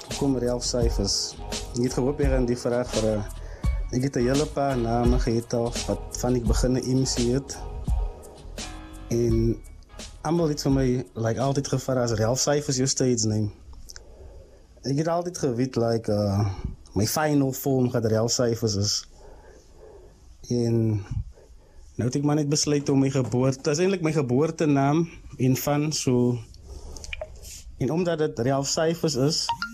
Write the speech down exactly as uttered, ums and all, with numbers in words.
Kom Ralph cijfers. Ik heb gehoord in die vraag voor. Uh, ik heb een hele paar namen gehad al wat van ik beginnen M C het. En allemaal iets van mij like altijd gevraagd als Ralph cijfers je steeds neem. Ik heb altijd geweten like uh, mijn final form gaat Ralph cijfers is. En nou heb ik maar net besluit om mijn geboorte. Dat is eigenlijk mijn geboortenaam in van zo. En omdat het Ralph cijfers is.